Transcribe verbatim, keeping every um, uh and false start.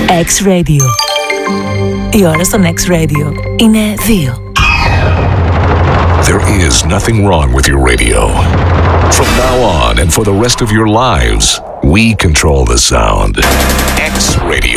X-Radio. Η ώρα στον X-Radio είναι δύο. There is nothing wrong with your radio. From now on and for the rest of your lives, we control the sound. X-Radio.